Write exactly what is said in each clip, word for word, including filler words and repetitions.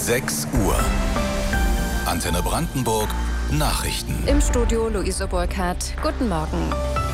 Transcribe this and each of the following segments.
sechs Uhr. Antenne Brandenburg Nachrichten. Im Studio Luise Burkhardt. Guten Morgen.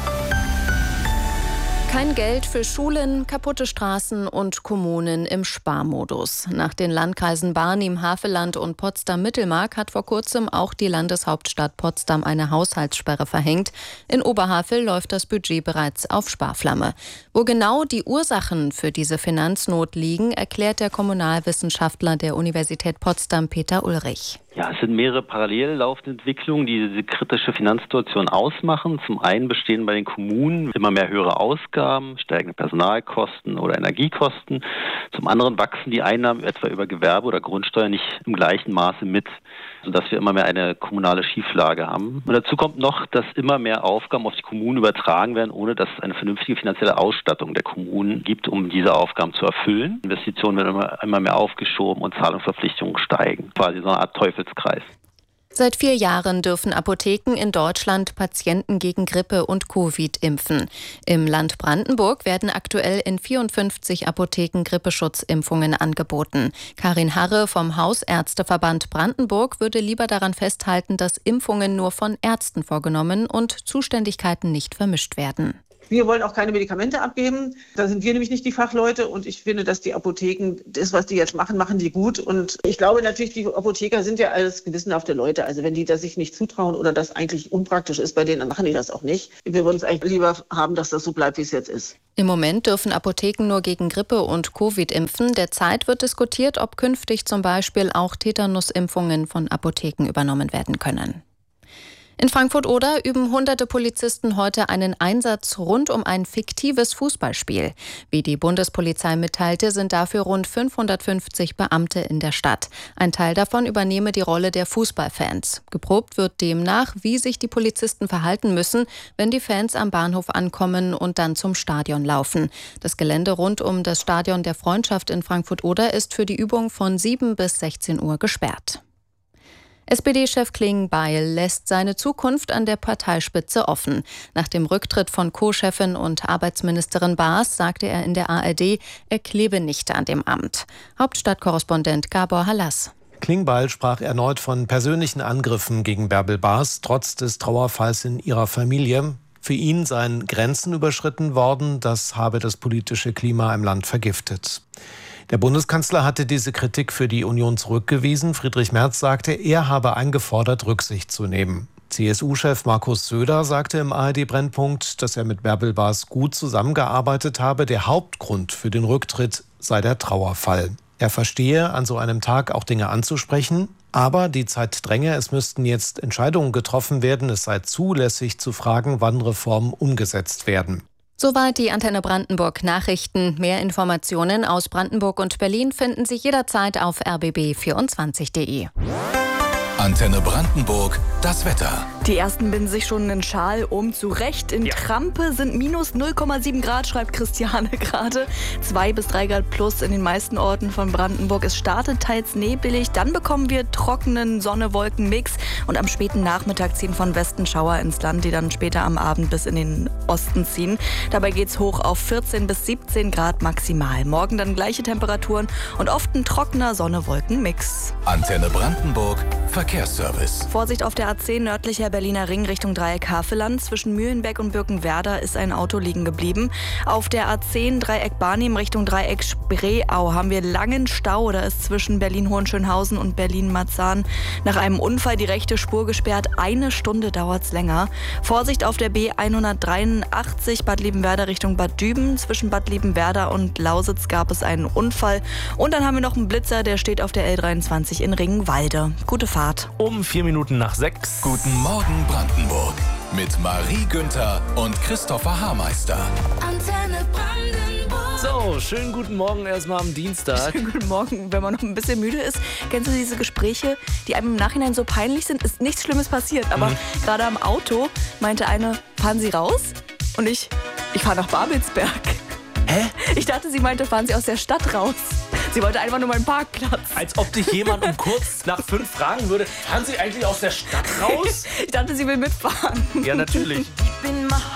Kein Geld für Schulen, kaputte Straßen und Kommunen im Sparmodus. Nach den Landkreisen Barnim, Havelland und Potsdam-Mittelmark hat vor kurzem auch die Landeshauptstadt Potsdam eine Haushaltssperre verhängt. In Oberhavel läuft das Budget bereits auf Sparflamme. Wo genau die Ursachen für diese Finanznot liegen, erklärt der Kommunalwissenschaftler der Universität Potsdam, Peter Ulrich. Ja, es sind mehrere parallel laufende Entwicklungen, die diese kritische Finanzsituation ausmachen. Zum einen bestehen bei den Kommunen immer mehr höhere Ausgaben, steigende Personalkosten oder Energiekosten. Zum anderen wachsen die Einnahmen etwa über Gewerbe oder Grundsteuer nicht im gleichen Maße mit, sodass wir immer mehr eine kommunale Schieflage haben. Und dazu kommt noch, dass immer mehr Aufgaben auf die Kommunen übertragen werden, ohne dass es eine vernünftige finanzielle Ausstattung der Kommunen gibt, um diese Aufgaben zu erfüllen. Investitionen werden immer, immer mehr aufgeschoben und Zahlungsverpflichtungen steigen. Quasi so eine Art Teufelskreis. Seit vier Jahren dürfen Apotheken in Deutschland Patienten gegen Grippe und Covid impfen. Im Land Brandenburg werden aktuell in vierundfünfzig Apotheken Grippeschutzimpfungen angeboten. Karin Harre vom Hausärzteverband Brandenburg würde lieber daran festhalten, dass Impfungen nur von Ärzten vorgenommen und Zuständigkeiten nicht vermischt werden. Wir wollen auch keine Medikamente abgeben. Da sind wir nämlich nicht die Fachleute. Und ich finde, dass die Apotheken, das, was die jetzt machen, machen die gut. Und ich glaube natürlich, die Apotheker sind ja alles gewissenhafte Leute. Also wenn die das sich nicht zutrauen oder das eigentlich unpraktisch ist bei denen, dann machen die das auch nicht. Wir würden es eigentlich lieber haben, dass das so bleibt, wie es jetzt ist. Im Moment dürfen Apotheken nur gegen Grippe und Covid impfen. Derzeit wird diskutiert, ob künftig zum Beispiel auch Tetanusimpfungen von Apotheken übernommen werden können. In Frankfurt-Oder üben hunderte Polizisten heute einen Einsatz rund um ein fiktives Fußballspiel. Wie die Bundespolizei mitteilte, sind dafür rund fünfhundertfünfzig Beamte in der Stadt. Ein Teil davon übernehme die Rolle der Fußballfans. Geprobt wird demnach, wie sich die Polizisten verhalten müssen, wenn die Fans am Bahnhof ankommen und dann zum Stadion laufen. Das Gelände rund um das Stadion der Freundschaft in Frankfurt-Oder ist für die Übung von sieben bis sechzehn Uhr gesperrt. S P D-Chef Klingbeil lässt seine Zukunft an der Parteispitze offen. Nach dem Rücktritt von Co-Chefin und Arbeitsministerin Baas sagte er in der A R D, er klebe nicht an dem Amt. Hauptstadtkorrespondent Gabor Halas. Klingbeil sprach erneut von persönlichen Angriffen gegen Bärbel Baas, trotz des Trauerfalls in ihrer Familie. Für ihn seien Grenzen überschritten worden, das habe das politische Klima im Land vergiftet. Der Bundeskanzler hatte diese Kritik für die Union zurückgewiesen. Friedrich Merz sagte, er habe eingefordert, Rücksicht zu nehmen. C S U-Chef Markus Söder sagte im A R D-Brennpunkt, dass er mit Bärbel Baas gut zusammengearbeitet habe. Der Hauptgrund für den Rücktritt sei der Trauerfall. Er verstehe, an so einem Tag auch Dinge anzusprechen. Aber die Zeit dränge, es müssten jetzt Entscheidungen getroffen werden. Es sei zulässig zu fragen, wann Reformen umgesetzt werden. Soweit die Antenne Brandenburg Nachrichten. Mehr Informationen aus Brandenburg und Berlin finden Sie jederzeit auf r b b vierundzwanzig punkt de. Antenne Brandenburg, das Wetter. Die ersten binden sich schon einen Schal um. Zurecht in ja. Trampe sind minus null Komma sieben Grad, schreibt Christiane gerade. zwei bis drei Grad plus in den meisten Orten von Brandenburg. Es startet teils nebelig, dann bekommen wir trockenen Sonne-Wolken-Mix. Und am späten Nachmittag ziehen von Westen Schauer ins Land, die dann später am Abend bis in den Osten ziehen. Dabei geht's hoch auf vierzehn bis siebzehn Grad maximal. Morgen dann gleiche Temperaturen und oft ein trockener Sonne-Wolken-Mix. Antenne Brandenburg, Verkehrsservice. Vorsicht auf der A zehn nördlicher Berliner Ring Richtung Dreieck Havelland. Zwischen Mühlenbeck und Birkenwerder ist ein Auto liegen geblieben. Auf der A zehn Dreieck Barnim Richtung Dreieck Spreeau haben wir langen Stau. Da ist zwischen Berlin-Hohenschönhausen und Berlin-Marzahn nach einem Unfall die rechte Spur gesperrt. Eine Stunde dauert's länger. Vorsicht auf der B hundertdreiundachtzig Bad Liebenwerda Richtung Bad Düben. Zwischen Bad Liebenwerda und Lausitz gab es einen Unfall. Und dann haben wir noch einen Blitzer, der steht auf der L dreiundzwanzig in Ringenwalde. Gute Fahrt. Um vier Minuten nach sechs. Guten Morgen Brandenburg mit Marie Günther und Christopher Haarmeister. Antenne Brandenburg. So, schönen guten Morgen erstmal am Dienstag. Schönen guten Morgen, wenn man noch ein bisschen müde ist. Kennst du diese Gespräche, die einem im Nachhinein so peinlich sind? Ist nichts Schlimmes passiert, aber mhm. gerade am Auto meinte eine, fahren Sie raus? Und ich, ich fahre nach Babelsberg. Hä? Ich dachte, sie meinte, fahren Sie aus der Stadt raus. Sie wollte einfach nur meinen Parkplatz. Als ob dich jemand um kurz nach fünf fragen würde, fahren Sie eigentlich aus der Stadt raus? Ich dachte, sie will mitfahren. Ja, natürlich. Ich bin